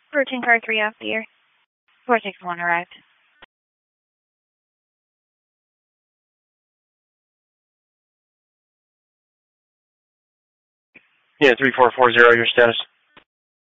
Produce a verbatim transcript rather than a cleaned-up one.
Routine car three off the air. four six one arrived. Yeah, three four four zero, your status.